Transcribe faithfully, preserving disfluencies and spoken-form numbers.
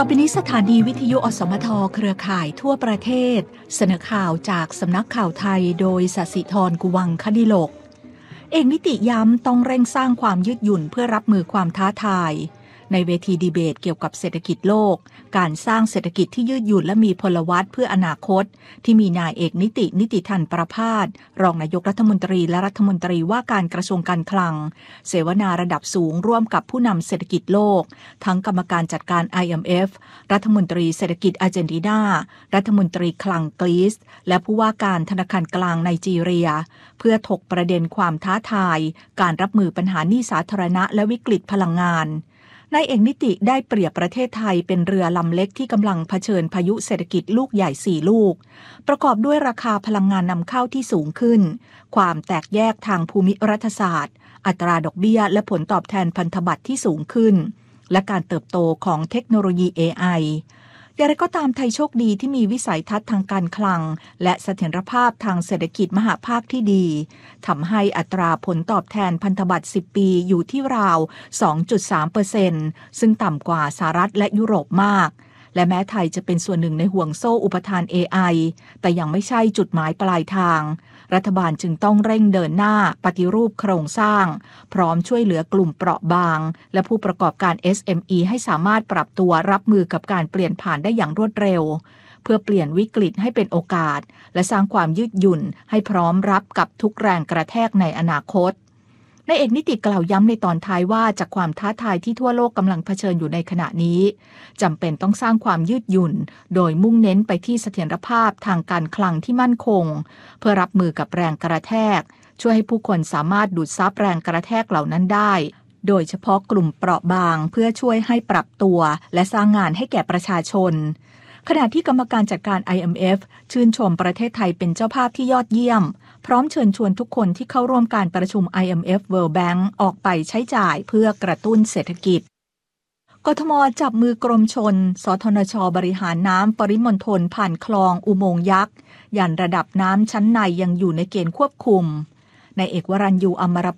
ต่อไปนี้สถานีวิทยุอสมทเครือข่ายทั่วประเทศเสนอข่าวจากสำนักข่าวไทยโดยศศิธรกุวังคดิโลกเอกนิติย้ำต้องเร่งสร้างความยืดหยุ่นเพื่อรับมือความท้าทายในเวทีดีเบตเกี่ยวกับเศรษฐกิจโลกการสร้างเศรษฐกิจที่ยืดหยุ่นและมีพลวัตเพื่ออนาคตที่มีนายเอกนิตินิติธันประภาสรองนายกรัฐมนตรีและรัฐมนตรีว่าการกระทรวงการคลังเสวนาระดับสูงร่วมกับผู้นำเศรษฐกิจโลกทั้งกรรมการจัดการ ไอ เอ็ม เอฟ รัฐมนตรีเศรษฐกิจอาร์เจนตินารัฐมนตรีคลังกรีซและผู้ว่าการธนาคารกลางไนจีเรียเพื่อถกประเด็นความท้าทายการรับมือปัญหาหนี้สาธารณะและวิกฤตพลังงานนายเอกนิติได้เปรียบประเทศไทยเป็นเรือลำเล็กที่กำลังเผชิญพายุเศรษฐกิจลูกใหญ่สี่ลูกประกอบด้วยราคาพลังงานนำเข้าที่สูงขึ้นความแตกแยกทางภูมิรัฐศาสตร์อัตราดอกเบี้ยและผลตอบแทนพันธบัตรที่สูงขึ้นและการเติบโตของเทคโนโลยี เอ ไอ อย่างไรก็ตามไทยโชคดีที่มีวิสัยทัศน์ทางการคลังและเสถียรภาพทางเศรษฐกิจมหภาคที่ดีทำให้อัตราผลตอบแทนพันธบัตรสิบปีอยู่ที่ราว สองจุดสามเปอร์เซ็นต์ ซึ่งต่ำกว่าสหรัฐและยุโรปมากและแม้ไทยจะเป็นส่วนหนึ่งในห่วงโซ่อุปทาน เอ ไอ แต่ยังไม่ใช่จุดหมายปลายทางรัฐบาลจึงต้องเร่งเดินหน้าปฏิรูปโครงสร้างพร้อมช่วยเหลือกลุ่มเปราะบางและผู้ประกอบการ เอส เอ็ม อี ให้สามารถปรับตัวรับมือกับการเปลี่ยนผ่านได้อย่างรวดเร็วเพื่อเปลี่ยนวิกฤตให้เป็นโอกาสและสร้างความยืดหยุ่นให้พร้อมรับกับทุกแรงกระแทกในอนาคตนายเอกนิติกล่าวย้ำในตอนท้ายว่าจากความท้าทายที่ทั่วโลกกำลังเผชิญอยู่ในขณะนี้จำเป็นต้องสร้างความยืดหยุ่นโดยมุ่งเน้นไปที่เสถียรภาพทางการคลังที่มั่นคงเพื่อรับมือกับแรงกระแทกช่วยให้ผู้คนสามารถดูดซับแรงกระแทกเหล่านั้นได้โดยเฉพาะกลุ่มเปราะบางเพื่อช่วยให้ปรับตัวและสร้างงานให้แก่ประชาชนขณะที่กรรมการจัดการ ไอ เอ็ม เอฟ ชื่นชมประเทศไทยเป็นเจ้าภาพที่ยอดเยี่ยมพร้อมเชิญชวนทุกคนที่เข้าร่วมการประชุม ไอ เอ็ม เอฟ World Bank ออกไปใช้จ่ายเพื่อกระตุ้นเศรษฐกิจกทม.จับมือกรมชลสทนช.บริหารน้ำปริมณฑลผ่านคลองอุโมงค์ยักษ์ยันระดับน้ำชั้นในยังอยู่ในเกณฑ์ควบคุมนายเอกวรัญยูอมร